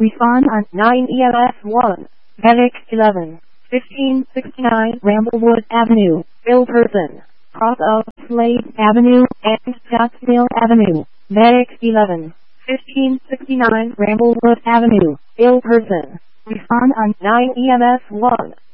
Respond on 9 EMS 1. Medic 11. 1569 Ramblewood Avenue, Bill Person. Cross of Slade Avenue and Scottsdale Avenue. Medic 11. 1569 Ramblewood Avenue, Bill Person. Respond on 9 EMS 1.